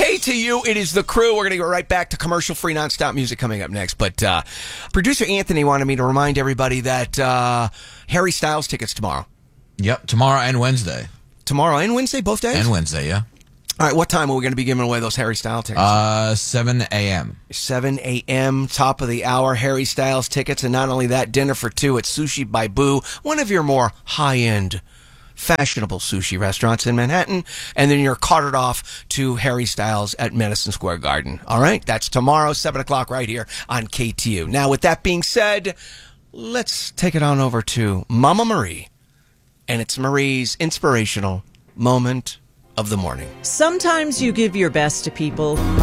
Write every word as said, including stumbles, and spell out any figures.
K T U, it is the crew. We're going to go right back to commercial-free nonstop music coming up next. But uh, producer Anthony wanted me to remind everybody that uh, Harry Styles tickets tomorrow. Yep, tomorrow and Wednesday. Tomorrow and Wednesday, both days? And Wednesday, yeah. All right, what time are we going to be giving away those Harry Styles tickets? Uh, seven a.m. seven a.m., top of the hour, Harry Styles tickets. And not only that, dinner for two at Sushi by Boo, one of your more high-end, fashionable sushi restaurants in Manhattan. And then you're carted off to Harry Styles at Madison Square Garden. All right, that's tomorrow, seven o'clock right here on K T U. Now, with that being said, let's take it on over to Mama Marie. And it's Marie's inspirational moment of the morning. Sometimes you give your best to people